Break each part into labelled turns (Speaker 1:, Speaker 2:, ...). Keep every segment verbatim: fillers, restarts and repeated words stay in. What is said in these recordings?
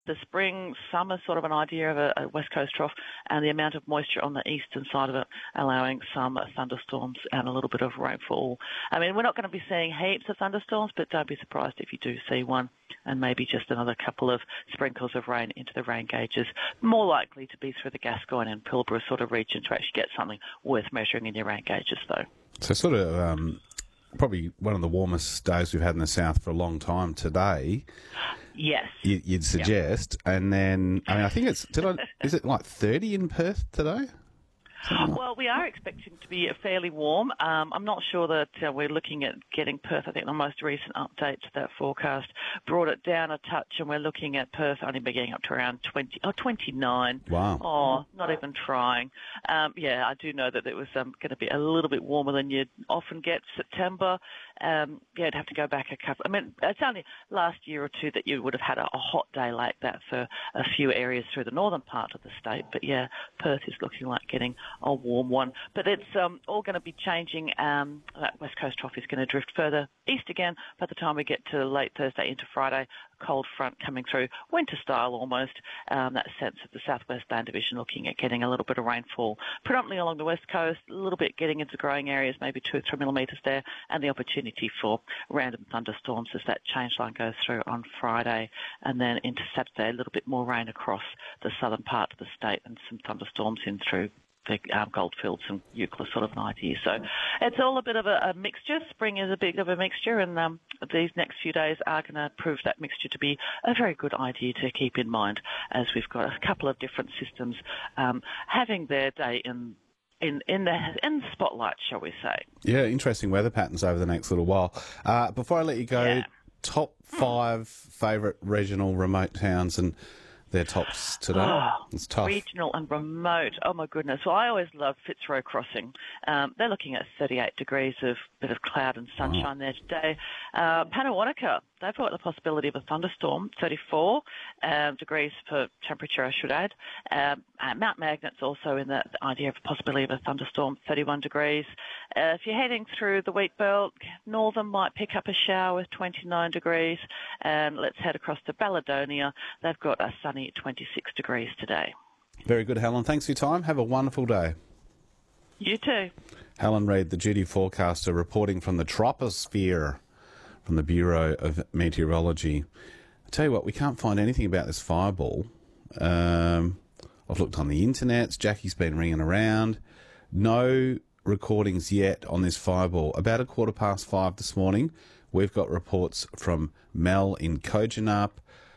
Speaker 1: the spring, summer sort of an idea of a, a west coast trough, and the amount of moisture on the eastern side of it allowing some thunderstorms and a little bit of rainfall. I mean, we're not going to be seeing heaps of thunderstorms, but don't be surprised if you do see one, and maybe just another couple of sprinkles of rain into the rain gauges. More likely to be through the Gascoyne and Pilbara sort of region to actually get something worth measuring in your rain gauges, though.
Speaker 2: So sort of um, probably one of the warmest days we've had in the south for a long time today.
Speaker 1: Yes.
Speaker 2: You, you'd suggest. Yep. And then, I mean, I think it's, did I, is it like thirty in Perth today?
Speaker 1: Well, we are expecting to be fairly warm. Um, I'm not sure that uh, we're looking at getting Perth. I think the most recent update to that forecast brought it down a touch, and we're looking at Perth only be getting up to around twenty, oh, twenty-nine.
Speaker 2: Wow.
Speaker 1: Oh, not even trying. Um, yeah, I do know that it was um, going to be a little bit warmer than you'd often get September. Um, yeah, you'd have to go back a couple. I mean, it's only last year or two that you would have had a, a hot day like that for a few areas through the northern part of the state. But yeah, Perth is looking like getting a warm one. But it's um, all going to be changing. Um, that west coast trough is going to drift further east again by the time we get to late Thursday into Friday. Cold front coming through, winter style almost, um, that sense of the southwest land division looking at getting a little bit of rainfall, predominantly along the west coast, a little bit getting into growing areas, maybe two or three millimetres there, and the opportunity for random thunderstorms as that change line goes through on Friday, and then into Saturday, a little bit more rain across the southern part of the state and some thunderstorms in through the um, Goldfields and Euclid sort of an idea. So it's all a bit of a, a mixture. Spring is a bit of a mixture, and um, these next few days are going to prove that mixture to be a very good idea to keep in mind as we've got a couple of different systems um, having their day in In, in the in the spotlight, shall we say.
Speaker 2: Yeah, interesting weather patterns over the next little while. Uh, before I let you go,
Speaker 1: yeah.
Speaker 2: top five favourite regional remote towns and their tops today.
Speaker 1: Oh,
Speaker 2: it's tough.
Speaker 1: Regional and remote. Oh, my goodness. Well, I always love Fitzroy Crossing. Um, they're looking at thirty-eight degrees of bit of cloud and sunshine wow. there today. Uh, Panawanaka, they've got the possibility of a thunderstorm, thirty-four um, degrees for temperature, I should add. Um, uh, Mount Magnet's also in the, the idea of a possibility of a thunderstorm, thirty-one degrees. Uh, if you're heading through the wheat belt, Northern might pick up a shower with twenty-nine degrees. And let's head across to Baladonia. They've got a sunny twenty-six degrees today.
Speaker 2: Very good, Helen. Thanks for your time. Have a wonderful day.
Speaker 1: You too.
Speaker 2: Helen Reid, the duty forecaster, reporting from the troposphere from the Bureau of Meteorology. I tell you what, we can't find anything about this fireball. Um, I've looked on the internet. Jackie's been ringing around. No recordings yet on this fireball. About a quarter past five this morning, we've got reports from Mel in Kojenap,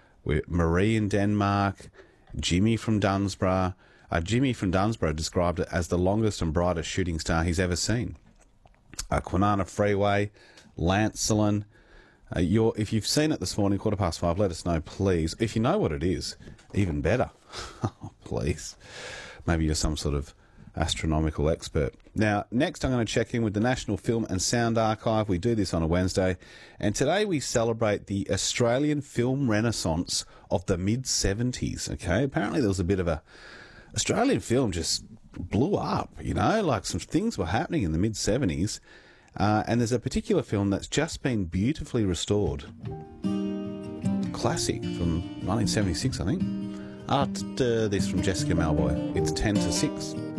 Speaker 2: Marie in Denmark, Jimmy from Dunsborough. Uh, Jimmy from Dunsborough described it as the longest and brightest shooting star he's ever seen. Uh, Kwinana Freeway, Lancelin. Uh, you're, if you've seen it this morning, quarter past five, let us know, please. If you know what it is, even better. Please. Maybe you're some sort of astronomical expert. Now, next I'm going to check in with the National Film and Sound Archive. We do this on a Wednesday. And today we celebrate the Australian film renaissance of the mid seventies, okay? Apparently there was a bit of a... Australian film just blew up, you know? Like some things were happening in the mid seventies. Uh, and there's a particular film that's just been beautifully restored. Classic from nineteen seventy-six, I think. After this from Jessica Malboy. It's ten to six.